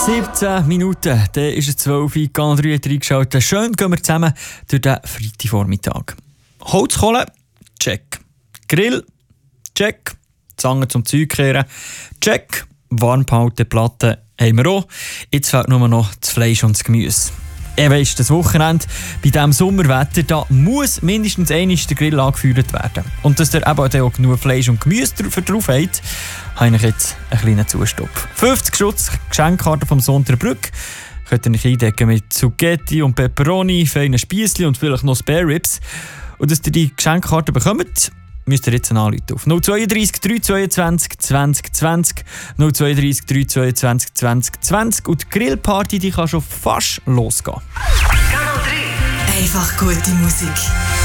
17 Minuten, dann ist es 12 Uhr, Kanal 3 hat reingeschaltet. Schön gehen wir zusammen durch den Freitagvormittag. Holzkohle, check. Grill, check. Zange zum Zeug kehren, check. Warmhalteplatte haben wir auch. Jetzt fehlt nur noch das Fleisch und das Gemüse. Weisst, das Wochenende bei diesem Sommerwetter, da muss mindestens einmal der Grill angefeuert werden. Und dass ihr eben auch genug Fleisch und Gemüse drauf habt, habe ich jetzt einen kleinen Zustopp. 50 Schutz Geschenkkarte vom Sonderbrück. Könnt ihr euch eindecken mit Zucchetti und Peperoni, feinen Spiessli und vielleicht noch Spare Ribs. Und dass ihr die Geschenkkarte bekommt, müsst ihr jetzt anrufen auf 032 322 20 20 032 322 20 20 und die Grillparty die kann schon fast losgehen. Kanal 3. Einfach gute Musik.